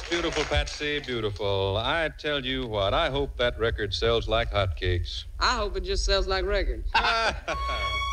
Beautiful, Patsy, beautiful. I tell you what, I hope that record sells like hotcakes. I hope it just sells like records.